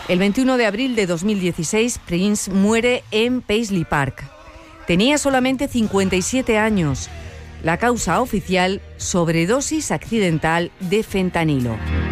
El 21 de abril de 2016, Prince muere en Paisley Park. Tenía solamente 57 años. La causa oficial, sobredosis accidental de fentanilo.